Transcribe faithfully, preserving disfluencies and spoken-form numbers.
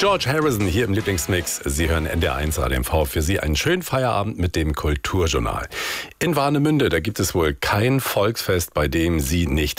George Harrison hier im Lieblingsmix. Sie hören N D R eins Radio M V. Für Sie einen schönen Feierabend mit dem Kulturjournal. In Warnemünde, da gibt es wohl kein Volksfest, bei dem Sie nicht